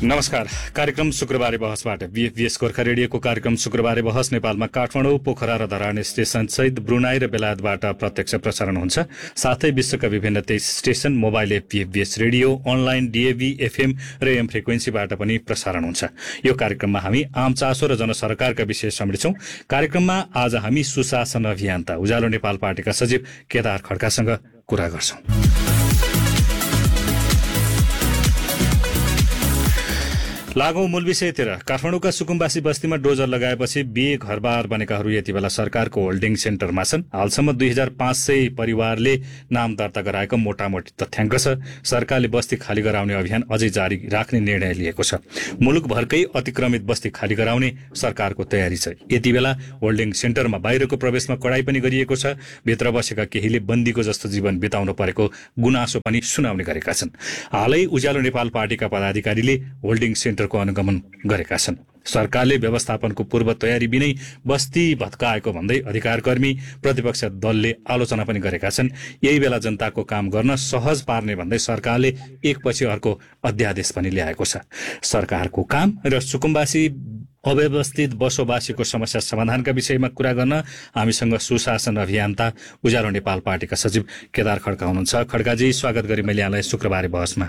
नमस्कार। कार्यक्रम शुक्रबारे बहसबाट बीएफबीएस गोर्खा रेडियोको कार्यक्रम शुक्रबारे बहस नेपालमा काठमाडौँ, पोखरा र धरान स्टेशन सहित ब्रुनाई र बेलायतबाट प्रत्यक्ष प्रसारण हुन्छ। साथै विश्वका विभिन्न 23 station, mobile app बीएफबीएस radio, online DAV, FM र एम फ्रिक्वेन्सीबाट पनि प्रसारण हुन्छ। यो कार्यक्रममा हामी आम चासो र जनसरकारका विषय समेट्छौं। कार्यक्रममा आज हामी सुशासन अभियन्ता उज्यालो नेपाल पार्टीका सचिव केदार खड्कासँग कुरा गर्छौं। लागौं मूल विषयतिर। काठमाडौँका सुकुम्बासी बस्तीमा डोजर लगाएपछि बे घरबार बनेकाहरू यति बेला सरकारको होल्डिङ सेन्टरमा छन्। हालसम्म 2500 परिवारले नाम दर्ता गराएको मोटामोटी तथ्याङ्क छ। सरकारले बस्ती खाली गराउने अभियान अझै जारी राख्ने निर्णय लिएको छ। मुलुकभरकै अतिक्रमित बस्ती खाली गराउने सरकारको तयारी छ। यति बेला होल्डिङ सेन्टरमा बाहिरको प्रवेशमा कडाई पनि गरिएको छ। भित्र बसेका केहीले बन्दीको जस्तो जीवन बिताउनु परेको गुनासो पनि सुनाउने गरेका छन्। हालै उज्यालो नेपाल पार्टीका पदाधिकारीले होल्डिङ सेन्टर को अनुगमन गरेका छन्। सरकारले व्यवस्थापनको पूर्व तयारी बिनै बस्ती भत्काएको भन्दै अधिकारकर्मी प्रतिपक्ष दलले आलोचना पनि गरेका छन्। यही बेला जनताको काम गर्न सहज पार्ने भन्दै सरकारले एकपछि अर्को अध्यादेश पनि ल्याएको छ। सरकारको काम र सुकुम्बासी अव्यवस्थित बसोबासीको समस्या समाधानका विषयमा कुरा गर्न हामीसँग सुशासन अभियन्ता उज्यालो नेपाल पार्टीका सचिव केदार खड्का हुनुहुन्छ। खड्काजी, स्वागत गरी मैले यहाँलाई शुक्रबारे बहसमा।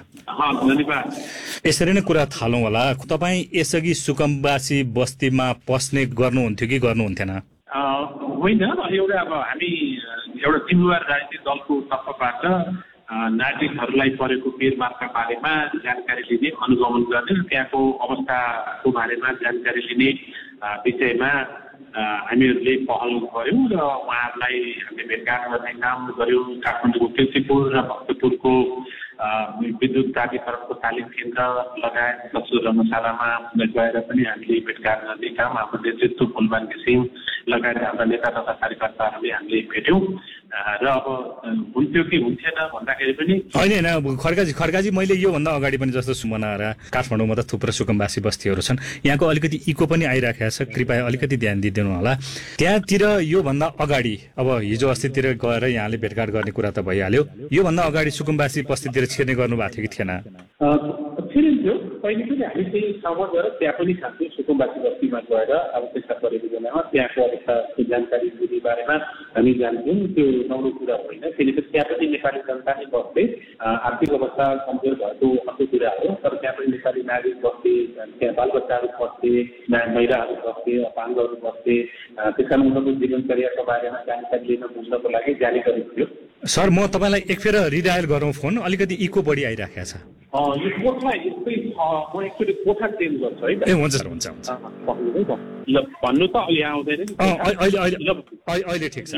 यसरी नै कुरा थालौं होला। तपाईँ यसअघि सुकुम्बासी बस्तीमा पस्ने गर्नुहुन्थ्यो कि गर्नुहुन्थेन? होइन, एउटा अब हामी एउटा जिम्मेवार राजनीतिक दलको तर्फबाट नागरिकहरूलाई परेको बेरमारका बारेमा जानकारी लिने, अनुगमन गर्ने, त्यहाँको अवस्थाको बारेमा जानकारी लिने विषयमा हामीहरूले पहल गर्यौँ र उहाँहरूलाई हामीले भेटघाट गर्ने काम गर्यौँ। काठमाडौँको किर्तिपुर र भक्तपुरको विद्युत प्राधिकरणको तालिम केन्द्र लगायत दसो धर्मशालामा गएर पनि हामीले भेटघाट गर्ने काम हाम्रो नेतृत्व फुलमान घिसिङ लगायत हाम्रा नेता तथा कार्यकर्ताहरूले हामीले भेट्यौँ। र अब हुन्थ्यो कि हुन्थेन भन्दाखेरि पनि होइन। खड्काजी, मैले योभन्दा अगाडि पनि जस्तो सुमनाएर काठमाडौँमा त थुप्रो सुकुम्बासी बस्तीहरू छन्। यहाँको अलिकति इको पनि आइराखेको छ। कृपया अलिकति ध्यान दिइदिनु होला। त्यहाँतिर योभन्दा अगाडि, अब हिजो अस्तितिर गएर यहाँले भेटघाट गर्ने कुरा त भइहाल्यो, योभन्दा अगाडि सुकुम्बासी बस्तीतिर छिर्ने गर्नुभएको थियो कि थिएन? छिरिन्थ्यो। पहिले पनि हामी त्यही ठाउँमा गएर त्यहाँ पनि खान्थ्यौँ। सुकुम्बासी बस्तीमा गएर आवश्यकता परेको बेलामा त्यहाँको अवस्थाको जानकारी दिने बारेमा हामी जान्थ्यौँ। त्यो नौलो कुरा होइन। किनकि त्यहाँ पनि नेपाली जनता नै बस्थे। आर्थिक अवस्था कमजोर भएको अर्को कुरा हो। तर त्यहाँ पनि नेपाली नागरिक बस्थे, त्यहाँ बालबच्चाहरू बस्थे, महिलाहरू बस्थे, अपाङ्गहरू बस्थे। त्यस कारण उनीहरूको जीवनचर्याको बारेमा जानकारी लिन बुझ्नको लागि जारी गरेको थियो। सर, म तपाईँलाई एक फेर रिडायल गरौँ फोन, अलिकति इको बढी आइराखेको छ। यो कोठा यस्तै म एकचोटि कोठा चेन्ज गर्छु है। ए हुन्छ सर, हुन्छ। ल भन्नु त अहिले आउँदैन नि। अहिले ठिक छ।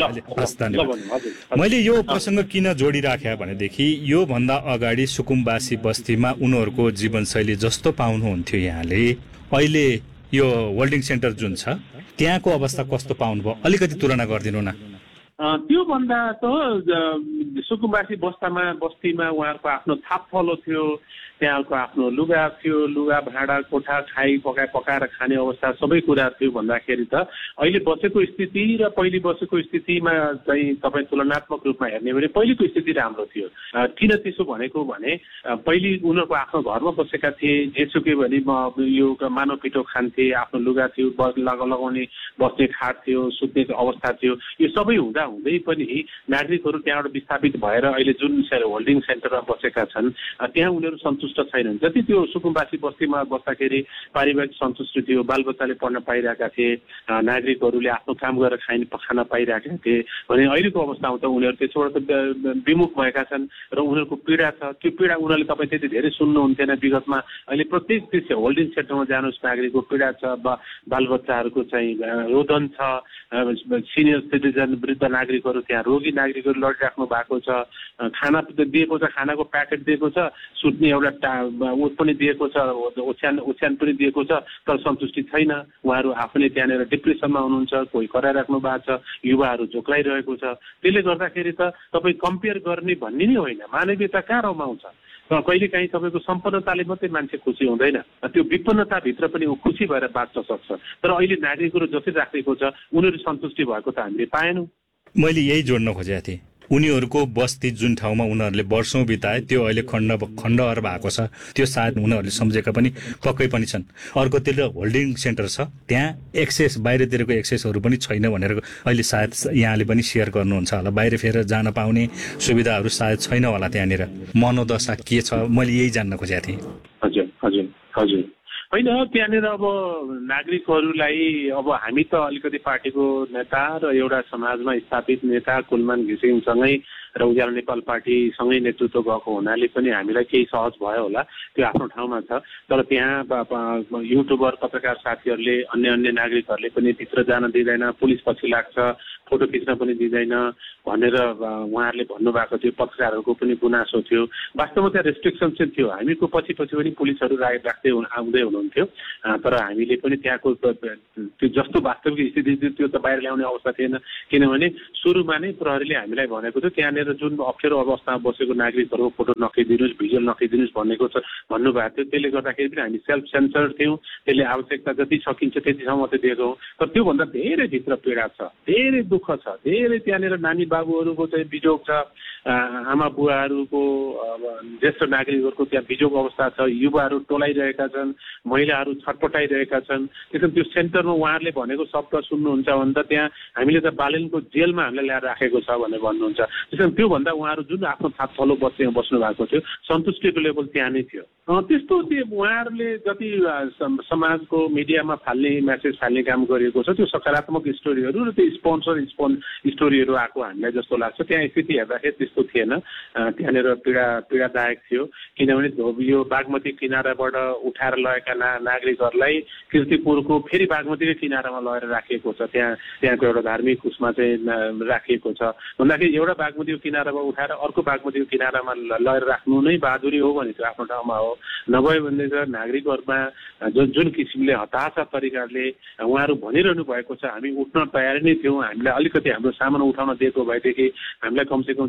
मैले यो प्रसङ्ग किन जोडिराखे भनेदेखि योभन्दा अगाडि सुकुम्बासी बस्तीमा उनीहरूको जीवनशैली जस्तो पाउनुहुन्थ्यो यहाँले, अहिले यो होल्डिङ सेन्टर जुन छ त्यहाँको अवस्था कस्तो पाउनुभयो? अलिकति तुलना गरिदिनु न। त्योभन्दा त सुकुम्बासी बस्तीमा उहाँहरूको आफ्नो थापथलो थियो, त्यहाँको आफ्नो लुगा थियो, लुगा भाँडा कोठा खाइ पकाएर खाने अवस्था सबै कुरा थियो। भन्दाखेरि त अहिले बसेको स्थिति र पहिले बसेको स्थितिमा चाहिँ तपाईँ तुलनात्मक रूपमा हेर्ने भने पहिलेको स्थिति राम्रो थियो। किन त्यसो भनेको भने पहिले उनीहरूको आफ्नो घरमा बसेका थिए, जेसुकै भने यो मानव पिठो खान्थे, आफ्नो लुगा थियो, लगाउने बस्ने खाट थियो, सुत्ने अवस्था थियो। यो सबै हुँदै पनि नागरिकहरू त्यहाँबाट विस्थापित भएर अहिले जुन होल्डिङ सेन्टरमा बसेका छन् त्यहाँ उनीहरू सन्तुष्ट छैनन्। जति त्यो सुकुम्बासी बस्तीमा बस्दाखेरि पारिवारिक सन्तुष्टि थियो, बालबच्चाले पढ्न पाइरहेका थिए, नागरिकहरूले आफ्नो काम गरेर खान पाइरहेका थिए भने अहिलेको अवस्थामा त उनीहरू त्यसबाट विमुख भएका छन् र उनीहरूको पीडा छ। त्यो पीडा उनीहरूले तपाईँ त्यति धेरै सुन्नुहुन्थेन विगतमा। अहिले प्रत्येक त्यो होल्डिङ सेन्टरमा जानुहोस्, नागरिकको पीडा छ, बालबच्चाहरूको चाहिँ रोदन छ, सिनियर सिटिजन वृद्ध नागरिकहरू, त्यहाँ रोगी नागरिकहरू लडिराख्नु भएको छ, खाना दिएको छ, खानाको प्याकेट दिएको छ, सुत्ने एउटा पनि दिएको छ, ओछ्यान पनि दिएको छ, तर सन्तुष्टि छैन। उहाँहरू आफूले त्यहाँनिर डिप्रेसनमा हुनुहुन्छ, कोही कराइराख्नु भएको छ, युवाहरू झोक्लाइरहेको छ। त्यसले गर्दाखेरि त तपाईँ कम्पेयर गर्ने भन्ने नै होइन, मानवीयता कहाँ रमाउँछ। कहिलेकाहीँ तपाईँको सम्पन्नताले मात्रै मान्छे खुसी हुँदैन, त्यो विपन्नताभित्र पनि ऊ खुसी भएर बाँच्न सक्छ। तर अहिले नागरिकहरू जसरी राखेको छ उनीहरू सन्तुष्टि भएको त हामीले पाएनौँ। मैले यही जोड्न खोजेको थिएँ। उनीहरूको बस्ती जुन ठाउँमा उनीहरूले वर्षौं बिताए त्यो अहिले खण्डहर भएको छ, त्यो सायद उनीहरूले सम्झेका पनि पक्कै पनि छन्। अर्कोतिर होल्डिङ सेन्टर छ, त्यहाँ एक्सेस बाहिरतिरको एक्सेसहरू पनि छैन भनेर अहिले सायद यहाँले पनि सेयर गर्नुहुन्छ होला। बाहिर फेर जान पाउने सुविधाहरू सायद छैन होला त्यहाँनिर। मनोदशा के छ मैले यही जान्न खोजेको थिएँ। हजुर हजुर हजुर होइन, त्यहाँनिर अब नागरिकहरूलाई अब हामी त अलिकति पार्टीको नेता र एउटा समाजमा स्थापित नेता कुलमान घिसिङसँगै र उज्यालो नेपाल पार्टीसँगै नेतृत्व गएको हुनाले पनि हामीलाई केही सहज भयो होला, त्यो आफ्नो ठाउँमा छ। तर त्यहाँ युट्युबर पत्रकार साथीहरूले अन्य नागरिकहरूले पनि भित्र जान दिँदैन, पुलिस पछि लाग्छ, फोटो खिच्न पनि दिँदैन भनेर उहाँहरूले भन्नुभएको थियो। पत्रकारहरूको पनि गुनासो थियो। वास्तवमा त्यहाँ रेस्ट्रिक्सन चाहिँ थियो। हामीको पछि पनि पुलिसहरू राख्दै आउँदै हुनुहुन्थ्यो, तर हामीले पनि त्यहाँको त्यो जस्तो वास्तविक स्थिति थियो त्यो त बाहिर ल्याउने अवस्था थिएन। किनभने सुरुमा नै प्रहरीले हामीलाई भनेको थियो त्यहाँनिर जुन अप्ठ्यारो अवस्थामा बसेको नागरिकहरूको फोटो नखिदिनुहोस्, भिजुअल नखिदिनुहोस् भन्नुभएको थियो। त्यसले गर्दाखेरि पनि हामी सेल्फ सेन्सर्ड थियौँ। त्यसले आवश्यकता जति सकिन्छ त्यतिसम्म मात्रै दिएको हौँ। तर त्योभन्दा धेरै भित्र पीडा छ, धेरै दुःख छ, धेरै त्यहाँनिर नानी बाबुहरूको चाहिँ बिजोग छ, आमा बुवाहरूको ज्येष्ठ नागरिकहरूको त्यहाँ बिजोग अवस्था छ, युवाहरू टोलाइरहेका छन्, महिलाहरू छटपटाइरहेका छन्। त्यसमा त्यो सेन्टरमा उहाँहरूले भनेको शब्द सुन्नुहुन्छ भने त त्यहाँ हामीले त बालेनको जेलमा हामीलाई ल्याएर राखेको छ भनेर भन्नुहुन्छ। त्यसमा त्योभन्दा उहाँहरू जुन आफ्नो थाप थलो बस्नु भएको थियो सन्तुष्टिको लेभल त्यहाँ नै थियो। त्यस्तो त्यो उहाँहरूले जति समाजको मिडियामा फाल्ने मेसेज फाल्ने काम गरिएको छ त्यो सकारात्मक स्टोरीहरू र त्यो स्पोन्सर स्टोरीहरू आएको हामीलाई जस्तो लाग्छ। त्यहाँ स्थिति हेर्दाखेरि त्यस्तो थिएन। त्यहाँनिर पीडादायक थियो। किनभने यो बागमती किनाराबाट उठाएर लगेका नागरिकहरूलाई कीर्तिपुरको फेरि बागमतीकै किनारामा लगेर राखिएको छ। त्यहाँको एउटा धार्मिक उसमा चाहिँ राखिएको छ। भन्दाखेरि एउटा बागमतीको किनारामा उठाएर अर्को बागमतीको किनारामा लगेर राख्नु नै बहादुरी हो भने चाहिँ आफ्नो ठाउँमा हो। नभए भने चाहिँ नागरिकहरूमा जुन किसिमले हताशा तरिकाले उहाँहरू भनिरहनु भएको छ हामी उठ्न तयारी नै थियौँ। हामीलाई अलिकति हाम्रो सामान उठाउन दिएको भएदेखि हामीलाई कमसेकम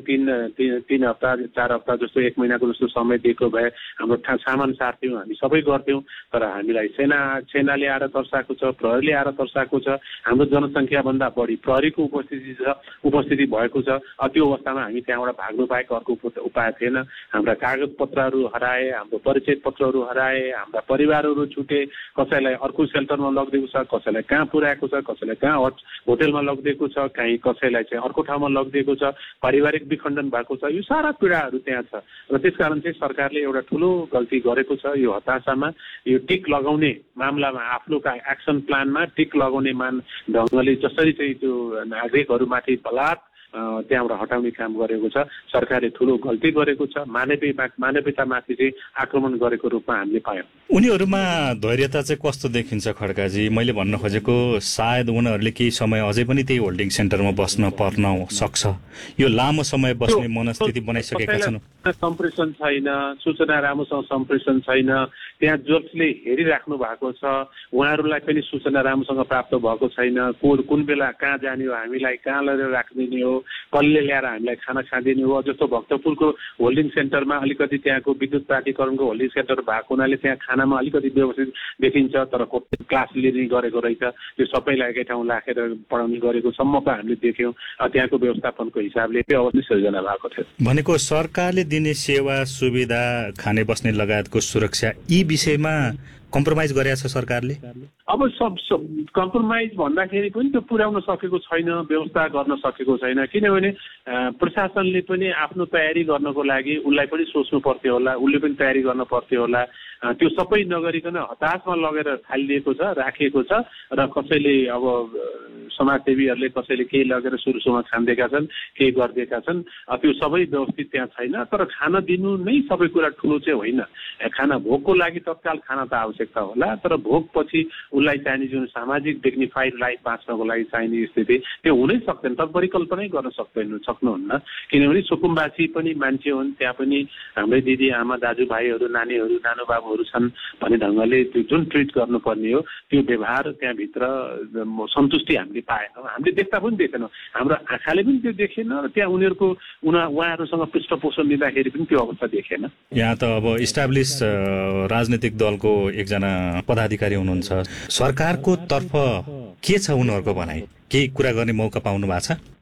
तीन हप्ता 4 हप्ता जस्तो 1 महिनाको जस्तो समय दिएको भए हाम्रो सामान सार्थ्यौँ, हामी सबै गर्थ्यौँ। तर हामीलाई सेनाले आएर तर्साएको छ, प्रहरीले आएर तर्साएको छ। हाम्रो जनसङ्ख्याभन्दा बढी प्रहरीको उपस्थिति भएको छ। त्यो अवस्थामा हामी त्यहाँबाट भाग्नु बाहेक अर्को उपाय थिएन। हाम्रा कागज पत्रहरू हराए, हाम्रो परिचय पत्रहरू हराए, हाम्रा परिवारहरू छुटे। कसैलाई अर्को सेल्टरमा लगिदिएको छ, कसैलाई कहाँ पुर्याएको छ, कसैलाई कहाँ होटेलमा लगिदिएको छ, कहीँ कसैलाई चाहिँ अर्को ठाउँमा लगिदिएको छ, पारिवारिक विखण्डन भएको छ। यो सारा पीडाहरू त्यहाँ छ र त्यसकारण चाहिँ सरकारले एउटा ठुलो गल्ती गरेको छ। यो हताशामा यो टिक लगाउने मामलामा आफ्नो एक्सन प्लानमा टिक लगाउने ढङ्गले जसरी चाहिँ त्यो नागरिकहरूमाथि बलात् त्यहाँबाट हटाउने काम गरेको छ। सरकारले ठुलो गल्ती गरेको छ। मानवीयतामाथि चाहिँ आक्रमण गरेको रूपमा हामीले पायौँ। उनीहरूमा धैर्यता चाहिँ कस्तो देखिन्छ खड्काजी? मैले भन्न खोजेको सायद उनीहरूले केही समय अझै पनि त्यही होल्डिङ सेन्टरमा बस्न पर्न सक्छ। यो लामो समय बस्ने मनस्थिति बनाइसकेका छन्। सम्प्रेषण छैन, सूचना राम्रोसँग सम्प्रेषण छैन। त्यहाँ जसले हेरिराख्नु भएको छ उहाँहरूलाई पनि सूचना राम्रोसँग प्राप्त भएको छैन। कुन बेला कहाँ जाने हो, हामीलाई कहाँ लगेर राखिदिने हो, कसले ल्याएर हामीलाई खाना खाँदिने हो। जस्तो भक्तपुरको होल्डिङ सेन्टरमा अलिकति त्यहाँको विद्युत प्राधिकरणको होल्डिङ सेन्टर भएको हुनाले त्यहाँ खानामा अलिकति व्यवस्थित देखिन्छ। तर क्लास लिने गरेको रहेछ, त्यो सबैलाई एकै ठाउँ राखेर पढाउने गरेको सम्मको हामीले देख्यौँ। त्यहाँको व्यवस्थापनको हिसाबले त्यो अवस्था सिर्जना भएको थियो। भनेको सरकारले दिने सेवा सुविधा, खाने बस्ने लगायतको सुरक्षा, यी विषयमा कम्प्रोमाइज गरेको छ सरकारले? अब कम्प्रोमाइज भन्दाखेरि पनि त्यो पुर्याउन सकेको छैन, व्यवस्था गर्न सकेको छैन। किनभने प्रशासनले पनि आफ्नो तयारी गर्नको लागि उसलाई पनि सोच्नु पर्थ्यो होला, उसले पनि तयारी गर्न पर्थ्यो होला। त्यो सबै नगरिकन हताशमा लगेर थालिदिएको छ, राखिएको छ। र कसैले अब समाजसेवीहरूले कसैले केही लगेर सुरुमा खानिदिएका छन्, केही गरिदिएका छन्। त्यो सबै व्यवस्थित त्यहाँ छैन। तर खाना दिनु नै सबै कुरा ठुलो चाहिँ होइन। खाना भोकको लागि तत्काल खाना त आवश्यकता होला, तर भोकपछि उसलाई चाहिने जुन सामाजिक डिग्निफाइड लाइफ बाँच्नको लागि चाहिने स्थिति त्यो हुनै सक्दैन। तर परिकल्पनै गर्न सक्नुहुन्न। किनभने सुकुम्बासी पनि मान्छे हुन्, त्यहाँ पनि हाम्रै दिदी आमा दाजुभाइहरू नानीहरू नानुबाबुहरू छन् भन्ने ढङ्गले त्यो जुन ट्रिट गर्नुपर्ने हो त्यो व्यवहार त्यहाँभित्र सन्तुष्टि हामीले पाएनौँ। हामीले देख्दा पनि देखेनौँ, हाम्रो आँखाले पनि त्यो देखेन र त्यहाँ उहाँहरूसँग पृष्ठपोषण लिँदाखेरि पनि त्यो अवस्था देखेन। यहाँ त अब इस्टाब्लिस राजनीतिक दलको एकजना पदाधिकारी हुनुहुन्छ। सरकारको तर्फ के छ उनीहरूको भनाइ? केही कुरा गर्ने मौका पाउनु भएको छ?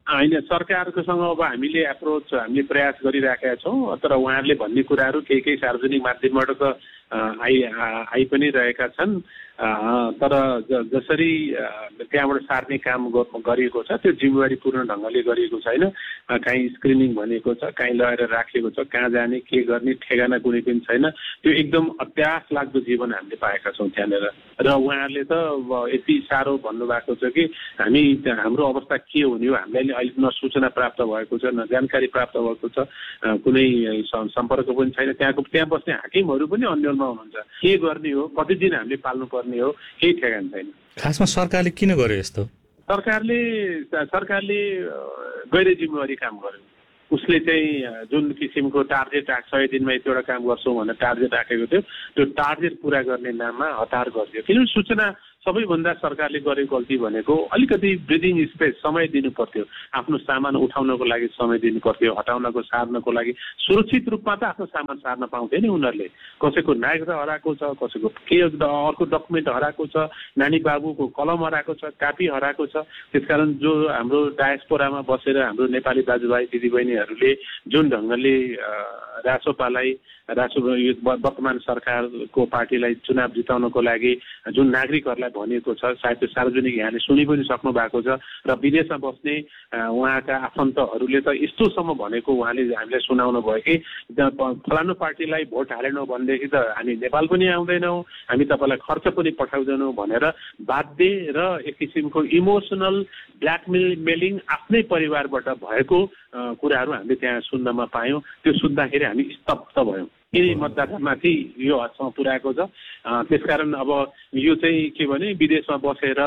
होइन, सरकारकोसँग अब हामीले प्रयास गरिराखेका छौँ, तर उहाँहरूले भन्ने कुराहरू केही सार्वजनिक माध्यमबाट त आइ पनि रहेका छन्। तर जसरी त्यहाँबाट सार्ने काम गरिएको छ त्यो जिम्मेवारीपूर्ण ढङ्गले गरिएको छैन। काहीँ स्क्रिनिङ भनेको छ, काहीँ लगेर राखिएको छ, कहाँ जाने के गर्ने ठेगाना कुनै पनि छैन। त्यो एकदम अत्यास लाग्दो जीवन हामीले पाएका छौँ त्यहाँनिर। र उहाँहरूले त यति साह्रो भन्नुभएको छ कि हाम्रो अवस्था के हुने हो, हामीलाई अहिले न सूचना प्राप्त भएको छ, न जानकारी प्राप्त भएको छ, कुनै सम्पर्क पनि छैन। त्यहाँ बस्ने हाकिमहरू पनि अन्यलमा हुनुहुन्छ। के गर्ने हो, कति दिन हामीले पाल्नुपर्ने हो, केही ठेगान छैन। खासमा सरकारले किन गर्यो यस्तो? सरकारले गैर जिम्मेवारी काम गर्यो। उसले चाहिँ जुन किसिमको टार्गेट 100 दिनमा यतिवटा काम गर्छौँ भनेर टार्गेट राखेको थियो, त्यो टार्गेट पुरा गर्ने नाममा हतार गरिदियो। किनभने सूचना सबैभन्दा सरकारले गरेको गल्ती भनेको अलिकति ब्रिदिङ स्पेस, समय दिनु पर्थ्यो। आफ्नो सामान उठाउनको लागि समय दिनु पर्थ्यो, हटाउनको सार्नको लागि। सुरक्षित रूपमा त आफ्नो सामान सार्न पाउँथे नि उनीहरूले। कसैको नागरिकता हराएको छ, कसैको अर्को डकुमेन्ट हराएको छ, नानी बाबुको कलम हराएको छ, कापी हराएको छ। त्यसकारण जो हाम्रो डायस्पोरामा बसेर हाम्रो नेपाली दाजुभाइ दिदीबहिनीहरूले जुन ढङ्गले वर्तमान सरकारको पार्टीलाई चुनाव जिताउनको लागि जुन नागरिकहरूलाई भनिएको छ, सायद त्यो सार्वजनिक यहाँले सुनि पनि सक्नु भएको छ। र विदेशमा बस्ने उहाँका आफन्तहरूले त यस्तोसम्म भनेको उहाँले हामीलाई सुनाउनु भयो कि फलानु पार्टीलाई भोट हालेनौँ भनेदेखि त हामी नेपाल पनि आउँदैनौँ, हामी तपाईँलाई खर्च पनि पठाउँदैनौँ भनेर बाध्य र एक किसिमको इमोसनल ब्ल्याकमेलिङ आफ्नै परिवारबाट भएको कुराहरू हामीले त्यहाँ सुन्नमा पायौँ। त्यो सुन्दाखेरि हामी स्तब्ध भयौँ। यिनी मतदातामाथि यो हदसम्म पुर्याएको छ। त्यसकारण अब यो चाहिँ के भने विदेशमा बसेर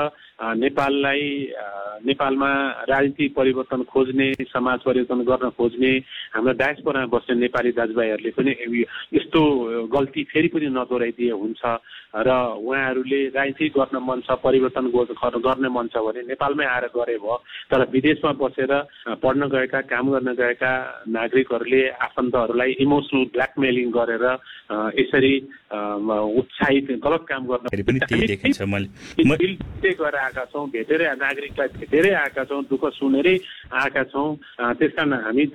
नेपालमा राजनीति परिवर्तन खोज्ने, समाज परिवर्तन गर्न खोज्ने हाम्रो डायस्पोरामा बस्ने नेपाली दाजुभाइहरूले पनि यस्तो गल्ती फेरि पनि नदोहोऱ्याइदिए हुन्छ। र उहाँहरूले राजनीति गर्न मन छ, परिवर्तन गर्न मन छ भने नेपालमै आएर गरे भयो। तर विदेशमा बसेर पढ्न गएका, काम गर्न गएका नागरिकहरूले आफन्तहरूलाई इमोसनल ब्ल्याकमेलिङ गरेर यसरी उत्साहित गलत काम गर्न गएर आएका छौँ। नागरिकलाई भेटेरै आएका छौँ, दुःख सुनेरै आएका छौँ। त्यसकारण हामीले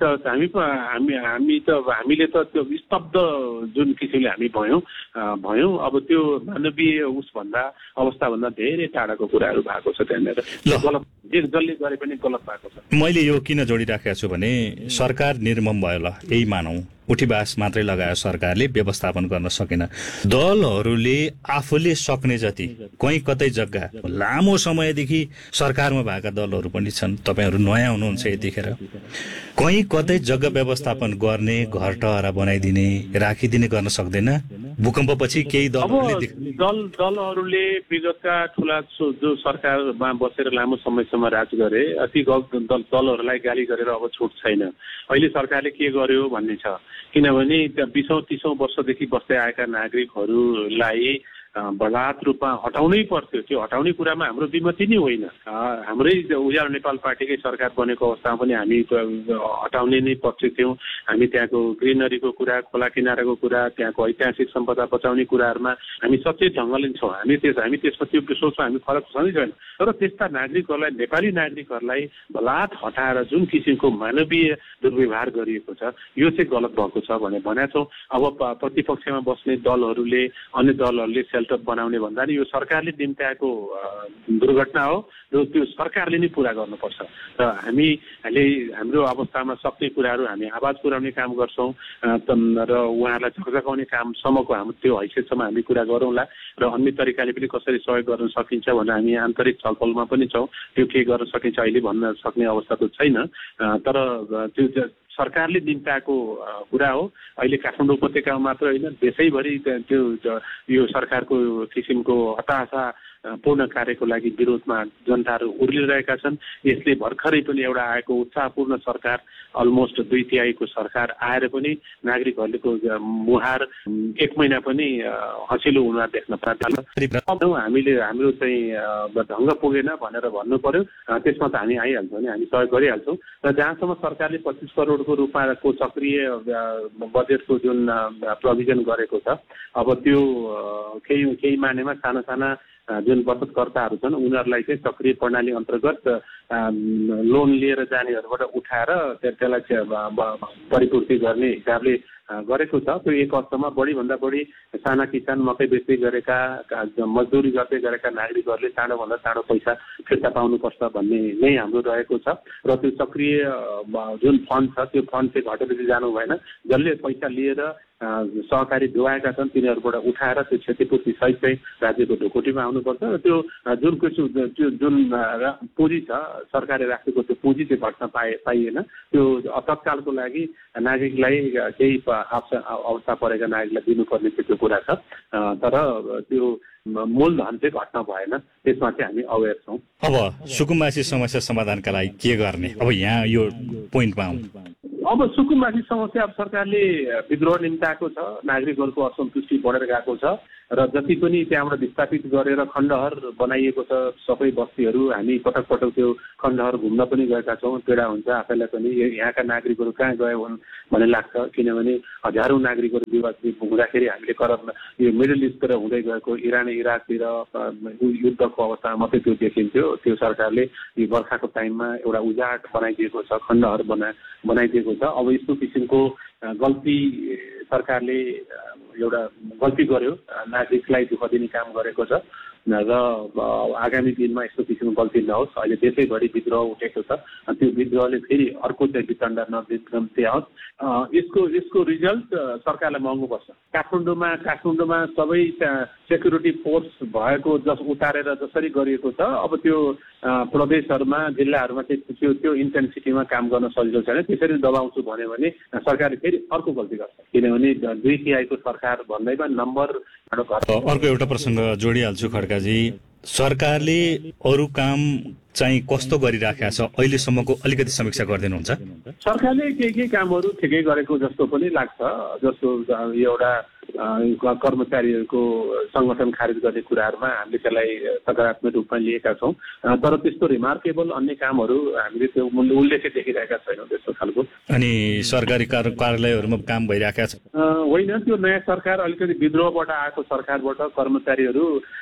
त त्यो स्तब्ध जुन किसिमले हामी भयौँ। अब त्यो मानवीय अवस्थाभन्दा धेरै टाढाको कुराहरू भएको छ त्यहाँनिर। गलत जसले गरे पनि गलत भएको छ। मैले यो किन जोडिराखेको छु भने सरकार निर्मम भयो, ल यही मानौँ, उठीबास मात्रै लगायो, सरकारले व्यवस्थापन गर्न सकेन। दलहरूले आफूले सक्ने जति कहीँ कतै जग्गा लामो समयदेखि सरकारमा भएका दलहरू पनि छन्। तपाईँहरू नयाँ हुनुहुन्छ यतिखेर, कहीँ कतै जग्गा व्यवस्थापन गर्ने, घर टहरा बनाइदिने, राखिदिने गर्न सक्दैन। भूकम्पपछि केही दलहरूले विगतका ठुला जो सरकारमा बसेर लामो समयसम्म राज गरे, ती दलहरूलाई गाली गरेर अब छुट छैन। अहिले सरकारले के गर्यो भन्ने छ। किनभने 20-30 वर्षदेखि बस्दै आएका नागरिकहरूलाई बलात् रूपमा हटाउनै पर्थ्यो। त्यो हटाउने कुरामा हाम्रो विमति नै होइन। हाम्रै उज्यालो नेपाल पार्टीकै सरकार बनेको अवस्थामा पनि हामी हटाउने नै पक्ष थियौँ। हामी त्यहाँको ग्रिनरीको कुरा, खोला किनाराको कुरा, त्यहाँको ऐतिहासिक सम्पदा बचाउने कुराहरूमा हामी सचेत ढङ्गले छौँ। हामी त्यसमा त्यो सोचमा हामी फरक छँदै छैन। तर त्यस्ता नागरिकहरूलाई, नेपाली नागरिकहरूलाई बलात् हटाएर जुन किसिमको मानवीय दुर्व्यवहार गरिएको छ, यो चाहिँ गलत भएको छ भनेका छौँ। अब प्रतिपक्षमा बस्ने दलहरूले, अन्य दलहरूले बनाउने भन्दा नि यो सरकारले निम्त्याएको दुर्घटना हो र त्यो सरकारले नै पुरा गर्नुपर्छ। र हामीले हाम्रो अवस्थामा सक्ने कुराहरू हामी आवाज पुर्याउने काम गर्छौँ र उहाँहरूलाई झकझकाउने कामसम्मको हाम्रो त्यो हैसियतसम्म हामी कुरा गरौँला। र अन्य तरिकाले पनि कसरी सहयोग गर्न सकिन्छ भनेर हामी आन्तरिक छलफलमा पनि छौँ। त्यो के गर्न सकिन्छ अहिले भन्न सक्ने अवस्था त छैन। तर त्यो सरकारले निम्त्याएको कुरा हो। अहिले काठमाडौँ उपत्यकामा मात्र होइन, देशैभरि त्यो यो सरकारको किसिमको हताशा पूर्ण कार्यको लागि विरोधमा जनताहरू उर्लिरहेका छन्। यसले भर्खरै पनि एउटा आएको उत्साहपूर्ण सरकार, अलमोस्ट 2/3 सरकार आएर पनि नागरिकहरूको मुहार 1 महिना पनि हँसिलो हुन देख्न पाइन्छ। हामीले हाम्रो चाहिँ ढङ्ग पुगेन भनेर भन्नु पर्यो। त्यसमा त हामी आइहाल्छौँ नि, हामी सहयोग गरिहाल्छौँ। र जहाँसम्म सरकारले 25 करोडको रूपको सक्रिय बजेटको जुन प्रोभिजन गरेको छ, अब त्यो केही मानेमा साना जुन बचतकर्ताहरू छन् उनीहरूलाई चाहिँ सक्रिय प्रणाली अन्तर्गत लोन लिएर जानेहरूबाट उठाएर त्यसलाई परिपूर्ति गर्ने हिसाबले गरेको छ। त्यो एक अर्थमा बढीभन्दा बढी साना किसान मकै बेच्दै गरेका मजदुरी गर्दै गरेका नागरिकहरूले चाँडोभन्दा चाँडो पैसा फिर्ता पाउनुपर्छ भन्ने नै हाम्रो रहेको छ। र त्यो सक्रिय जुन फन्ड छ त्यो फन्ड चाहिँ घटेपछि जानु भएन। जसले पैसा लिएर सहकारी जोगाएका छन् तिनीहरूबाट उठाएर त्यो क्षतिपूर्ति सहित चाहिँ राज्यको ढुकुटीमा आउनुपर्छ। र त्यो जुन पुँजी छ सरकारले राखेको त्यो पुँजी चाहिँ घट्न पाइएन। त्यो तत्कालको लागि नागरिकलाई केही अवस्था परेका नागरिकलाई दिनुपर्ने त्यो कुरा छ। तर त्यो मूलधन चाहिँ घट्न भएन, त्यसमा चाहिँ हामी अवेर छौँ। अब सुकुम्बासी समस्या समाधानका लागि के गर्ने, अब यहाँ यो पोइन्टमा आउँ। अब सुकुम्बासी समस्या अब सरकारले विद्रोह निम्ताएको छ, नागरिकहरूको असन्तुष्टि बढेर गएको छ र जति पनि त्यहाँबाट विस्थापित गरेर खण्डहर बनाइएको छ सबै बस्तीहरू, हामी पटक पटक त्यो खण्डहर घुम्न पनि गएका छौँ। पीडा हुन्छ आफैलाई पनि, यहाँका नागरिकहरू कहाँ गए हुन् भन्ने लाग्छ। किनभने हजारौँ नागरिकहरू विवाद हुँदाखेरि हामीले यो मिडल इस्टतिर हुँदै गएको इरान इराकतिर युद्धको अवस्था मात्रै त्यो देखिन्थ्यो। त्यो सरकारले यो बर्खाको टाइममा एउटा उजाड बनाइदिएको छ, खण्डहर बनाइदिएको छ। अब यस्तो किसिमको गल्ती सरकारले एउटा गल्ती गर्यो, नागरिकलाई दुःख दिने काम गरेको छ र आगामी दिनमा यस्तो किसिमको गल्ती नहोस्। अहिले देशैभरि विद्रोह उठेको छ, त्यो विद्रोहले फेरि अर्को चाहिँ वितण्डा नदिम्ते आओस्। यसको रिजल्ट सरकारलाई महँगो पर्छ। काठमाडौँमा सबै सेक्युरिटी फोर्स भएको उतारेर जसरी गरिएको छ, अब त्यो प्रदेशहरूमा जिल्लाहरूमा चाहिँ त्यो इन्टेन्सिटीमा काम गर्न सजिलो छैन। त्यसरी दबाउँछु भन्यो भने सरकारले फेरि अर्को गल्ती गर्छ। किनभने 2/3 को सरकार भन्दैमा नम्बर अर्को एउटा प्रसङ्ग जोडिहाल्छु खड्काजी। सरकारले अरू काम चाहिँ कस्तो गरिराखेको छ अहिलेसम्मको अलिकति समीक्षा गरिदिनुहुन्छ? सरकारले केही कामहरू ठिकै गरेको जस्तो पनि लाग्छ। जस्तो एउटा कर्मचारीहरूको संगठन खारिज गर्ने कुराहरूमा हामीले त्यसलाई सकारात्मक रूपमा लिएका छौँ। तर त्यस्तो रिमार्केबल अन्य कामहरू हामीले त्यो उल्लेखै देखिरहेका छैनौँ त्यस्तो खालको। अनि सरकारी कार्यालयहरूमा काम भइरहेका छ होइन? त्यो नयाँ सरकार अलिकति विद्रोहबाट आएको सरकारबाट कर्मचारीहरू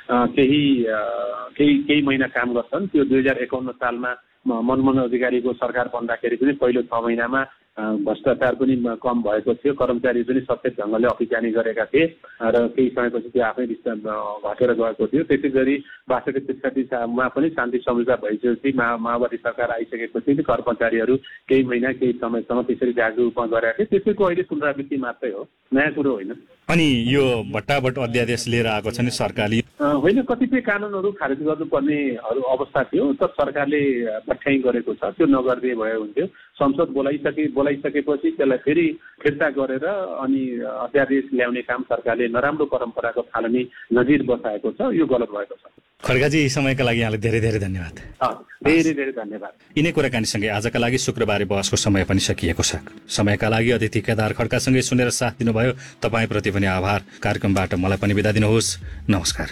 केही महिना काम गर्छन्। त्यो 2051 सालमा मनमोहन अधिकारीको सरकार बन्दाखेरि पनि पहिलो 6 महिनामा भ्रष्टाचार पनि कम भएको थियो, कर्मचारी पनि सचेत ढङ्गले अफिस जाने गरेका थिए र केही समयपछि त्यो आफै घटेर गएको थियो। त्यसै गरी 62-63 पनि शान्ति सम्झौता भइसकेपछि माओवादी सरकार आइसकेपछि कर्मचारीहरू केही महिना केही समयसम्म त्यसरी जागरुक रूपमा गरेका थिए। त्यसैको अहिले पुनरावृत्ति मात्रै हो, नयाँ कुरो होइन। अनि यो भट्टाभट अध्यादेश लिएर आएको छ नि सरकारले? होइन, कतिपय कानुनहरू खारेज गर्नुपर्ने अवस्था थियो तर सरकारले पठ्याइ गरेको छ। त्यो नगरिदिए भए हुन्थ्यो। संसद बोलाइसकेपछि त्यसलाई फेरि फिर्ता गरेर अनि अध्यादेश ल्याउने काम सरकारले नराम्रो परम्पराको थालनी नजिर बसाएको छ। यो गलत भएको छ। खड्काजी, समयका लागि यहाँलाई धेरै धेरै धन्यवाद। धेरै धेरै धन्यवाद। यिनै कुराकानीसँगै आजका लागि शुक्रबारे बहसको समय पनि सकिएको छ। समयका लागि अतिथि केदार खड्कासँगै सुनेर साथ दिनुभयो, तपाईँप्रति पनि आभार। कार्यक्रमबाट मलाई पनि बिदा दिनुहोस्। नमस्कार।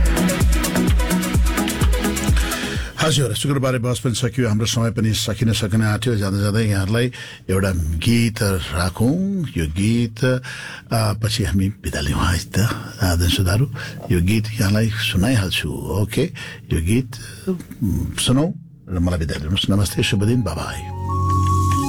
हजुर, शुक्रबारे बहस पनि सकियो, हाम्रो समय पनि सकिन आँट्यो। जाँदा जाँदै यहाँहरूलाई एउटा गीत राखौँ। यो गीत पछि हामी बिदा लिउँ। आदन सुधारू, यो गीत यहाँलाई सुनाइहाल्छु। ओके, यो गीत सुनौ र मलाई बिदा लिनुहोस्। नमस्ते, शुभ दिन, बाई।